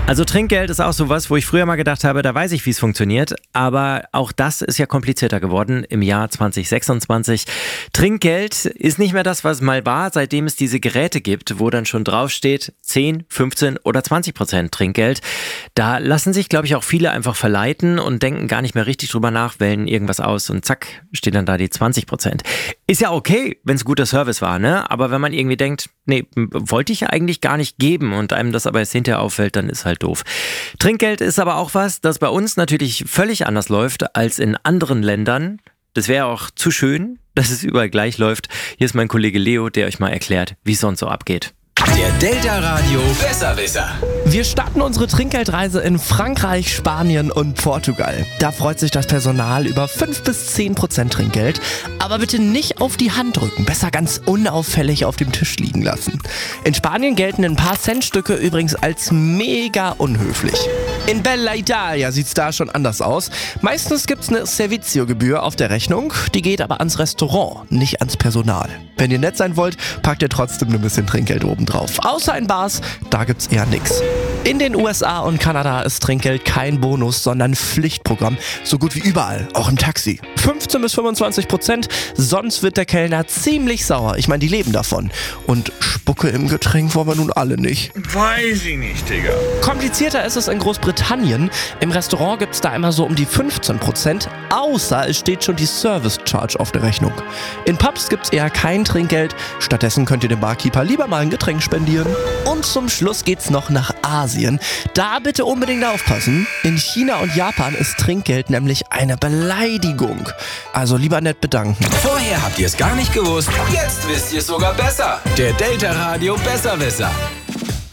Also Trinkgeld ist auch sowas, wo ich früher mal gedacht habe, da weiß ich, wie es funktioniert. Aber auch das ist ja komplizierter geworden im Jahr 2026. Trinkgeld ist nicht mehr das, was mal war, seitdem es diese Geräte gibt, wo dann schon draufsteht 10, 15 oder 20% Trinkgeld. Da lassen sich, glaube ich, auch viele einfach verleiten und denken gar nicht mehr richtig drüber nach, wählen irgendwas aus und zack, steht dann da die 20%. Ist ja okay, wenn es guter Service war, ne? Aber wenn man irgendwie denkt, nee, wollte ich ja eigentlich gar nicht geben und einem das aber jetzt hinterher auffällt, dann ist halt doof. Trinkgeld ist aber auch was, das bei uns natürlich völlig anders läuft als in anderen Ländern. Das wäre auch zu schön, dass es überall gleich läuft. Hier ist mein Kollege Leo, der euch mal erklärt, wie es sonst so abgeht. Der Delta Radio Besserwisser. Wir starten unsere Trinkgeldreise in Frankreich, Spanien und Portugal. Da freut sich das Personal über 5-10% Trinkgeld. Aber bitte nicht auf die Hand drücken, besser ganz unauffällig auf dem Tisch liegen lassen. In Spanien gelten ein paar Centstücke übrigens als mega unhöflich. In Bella Italia sieht's da schon anders aus. Meistens gibt's eine Servizio-Gebühr auf der Rechnung, die geht aber ans Restaurant, nicht ans Personal. Wenn ihr nett sein wollt, packt ihr trotzdem ein bisschen Trinkgeld oben drauf. Außer in Bars, da gibt's eher nix. In den USA und Kanada ist Trinkgeld kein Bonus, sondern Pflichtprogramm. So gut wie überall, auch im Taxi. 15-25%, sonst wird der Kellner ziemlich sauer. Ich meine, die leben davon. Und Spucke im Getränk wollen wir nun alle nicht. Weiß ich nicht, Digga. Komplizierter ist es in Großbritannien. Im Restaurant gibt's da immer so um die 15%, außer es steht schon die Service Charge auf der Rechnung. In Pubs gibt's eher kein Trinkgeld. Stattdessen könnt ihr dem Barkeeper lieber mal ein Getränk spendieren. Und zum Schluss geht's noch nach Asien. Da bitte unbedingt aufpassen. In China und Japan ist Trinkgeld nämlich eine Beleidigung. Also lieber nett bedanken. Vorher habt ihr es gar nicht gewusst, jetzt wisst ihr es sogar besser. Der Delta Radio Besserwisser.